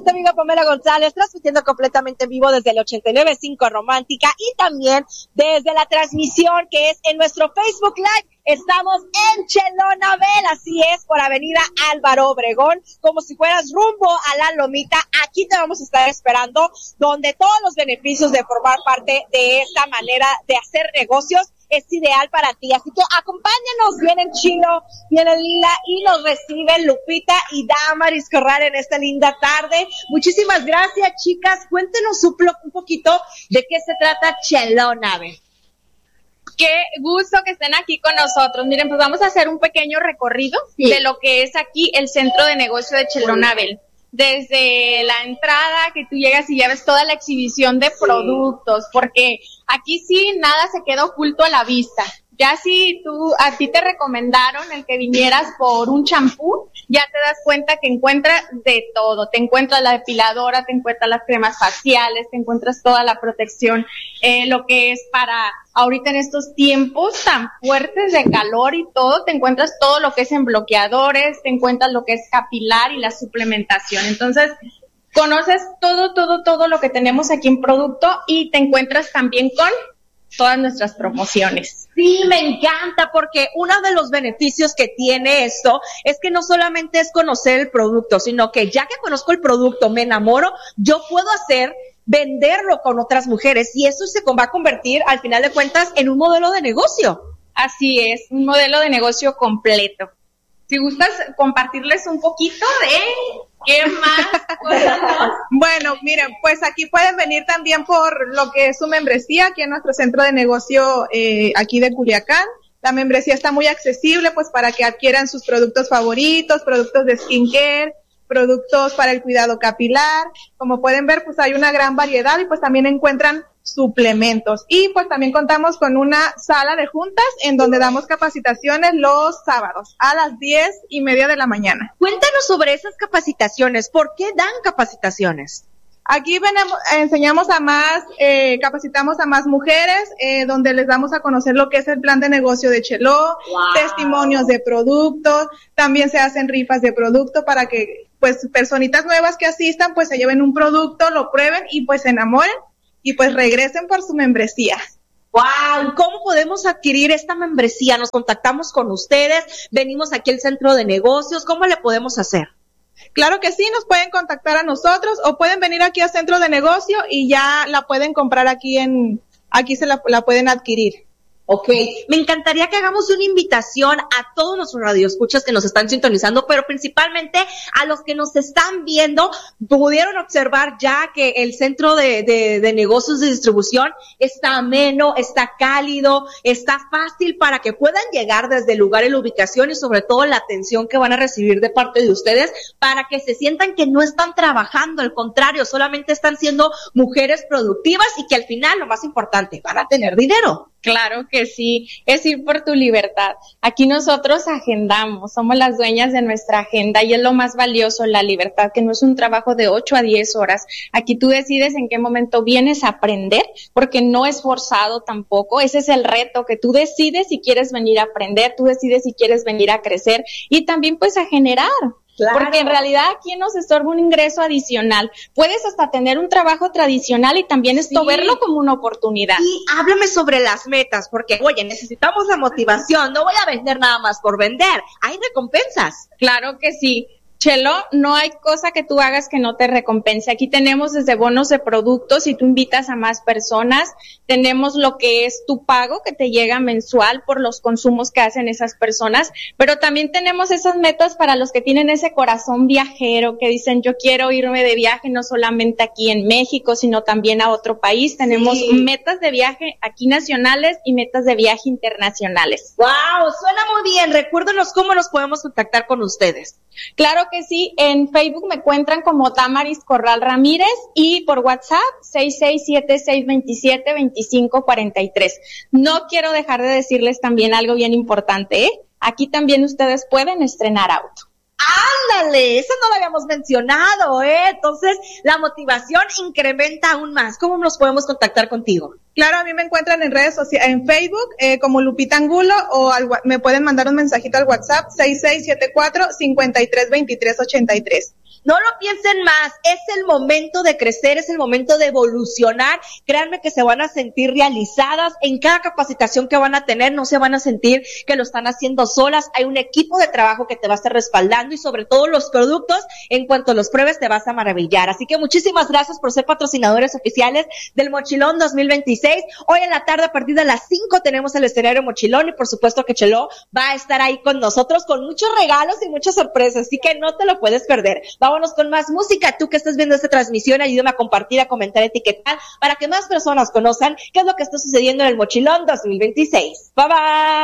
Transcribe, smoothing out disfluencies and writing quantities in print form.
tu amiga Pamela González, transmitiendo completamente en vivo desde el 89.5 Romántica y también desde la transmisión que es en nuestro Facebook Live. Estamos en Chelonabel, así es, por Avenida Álvaro Obregón, como si fueras rumbo a la Lomita. Aquí te vamos a estar esperando, donde todos los beneficios de formar parte de esta manera de hacer negocios es ideal para ti. Así que acompáñanos, vienen Chilo, viene Lila y nos reciben Lupita y Damaris Corral en esta linda tarde. Muchísimas gracias, chicas. Cuéntenos un poquito de qué se trata Chelonabel. Qué gusto que estén aquí con nosotros. Miren, pues vamos a hacer un pequeño recorrido de lo que es aquí el centro de negocio de Chelonabel. Desde la entrada que tú llegas y ya ves toda la exhibición de productos, porque aquí sí nada se queda oculto a la vista. Ya si a ti te recomendaron el que vinieras por un champú, ya te das cuenta que encuentras de todo. Te encuentras la depiladora, te encuentras las cremas faciales, te encuentras toda la protección, lo que es para ahorita en estos tiempos tan fuertes de calor y todo, te encuentras todo lo que es en bloqueadores, te encuentras lo que es capilar y la suplementación. Entonces, conoces todo lo que tenemos aquí en producto y te encuentras también con todas nuestras promociones. Sí, me encanta, porque uno de los beneficios que tiene esto es que no solamente es conocer el producto, sino que ya que conozco el producto, me enamoro, yo puedo venderlo con otras mujeres y eso se va a convertir, al final de cuentas, en un modelo de negocio. Así es, un modelo de negocio completo. Si gustas compartirles un poquito de qué más. Bueno, miren, pues aquí pueden venir también por lo que es su membresía, aquí en nuestro centro de negocio aquí de Culiacán. La membresía está muy accesible, pues para que adquieran sus productos favoritos, productos de skincare, productos para el cuidado capilar. Como pueden ver, pues hay una gran variedad y pues también encuentran suplementos. Y pues también contamos con una sala de juntas en donde damos capacitaciones los sábados a las 10:30 de la mañana. Cuéntanos sobre esas capacitaciones. ¿Por qué dan capacitaciones? Aquí enseñamos capacitamos a más mujeres, donde les damos a conocer lo que es el plan de negocio de Cheló, testimonios de productos, también se hacen rifas de producto para que pues personitas nuevas que asistan pues se lleven un producto, lo prueben y pues se enamoren y pues regresen por su membresía. ¡Wow! ¿Cómo podemos adquirir esta membresía? Nos contactamos con ustedes, venimos aquí al centro de negocios, ¿cómo le podemos hacer? Claro que sí, nos pueden contactar a nosotros o pueden venir aquí al centro de negocio y ya la pueden comprar aquí se la pueden adquirir. Ok, me encantaría que hagamos una invitación a todos los radioescuchas que nos están sintonizando, pero principalmente a los que nos están viendo. Pudieron observar ya que el centro de negocios de distribución está ameno, está cálido, está fácil para que puedan llegar desde el lugar y la ubicación y sobre todo la atención que van a recibir de parte de ustedes para que se sientan que no están trabajando, al contrario, solamente están siendo mujeres productivas y que al final, lo más importante, van a tener dinero. Claro que sí, es ir por tu libertad. Aquí nosotros agendamos, somos las dueñas de nuestra agenda y es lo más valioso, la libertad, que no es un trabajo de 8 a 10 horas. Aquí tú decides en qué momento vienes a aprender, porque no es forzado tampoco. Ese es el reto, que tú decides si quieres venir a aprender, tú decides si quieres venir a crecer y también pues a generar. Claro. Porque en realidad aquí nos estorba un ingreso adicional. Puedes hasta tener un trabajo tradicional y también esto verlo como una oportunidad. Y háblame sobre las metas, porque oye, necesitamos la motivación, no voy a vender nada más por vender, hay recompensas. Claro que sí. Chelo, no hay cosa que tú hagas que no te recompense. Aquí tenemos desde bonos de productos y tú invitas a más personas. Tenemos lo que es tu pago que te llega mensual por los consumos que hacen esas personas. Pero también tenemos esas metas para los que tienen ese corazón viajero, que dicen yo quiero irme de viaje no solamente aquí en México, sino también a otro país. Tenemos metas de viaje aquí nacionales y metas de viaje internacionales. ¡Wow! Suena muy bien. Recuérdanos cómo nos podemos contactar con ustedes. Claro que sí, en Facebook me encuentran como Damaris Corral Ramírez y por WhatsApp 6676272543. No quiero dejar de decirles también algo bien importante, Aquí también ustedes pueden estrenar auto. ¡Ándale! Eso no lo habíamos mencionado, Entonces, la motivación incrementa aún más. ¿Cómo nos podemos contactar contigo? Claro, a mí me encuentran en redes sociales, en Facebook, como Lupita Angulo, o me pueden mandar un mensajito al WhatsApp, 6674-532383. No lo piensen más, es el momento de crecer, es el momento de evolucionar. Créanme que se van a sentir realizadas en cada capacitación que van a tener, no se van a sentir que lo están haciendo solas. Hay un equipo de trabajo que te va a estar respaldando y sobre todo los productos, en cuanto los pruebes te vas a maravillar. Así que muchísimas gracias por ser patrocinadores oficiales del Mochilón 2026. Hoy en la tarde a partir de las 5 tenemos el escenario Mochilón y por supuesto que Chelo va a estar ahí con nosotros con muchos regalos y muchas sorpresas, así que no te lo puedes perder. Vámonos con más música. Tú que estás viendo esta transmisión, ayúdame a compartir, a comentar, a etiquetar para que más personas conozcan qué es lo que está sucediendo en el Mochilón 2026. Bye bye.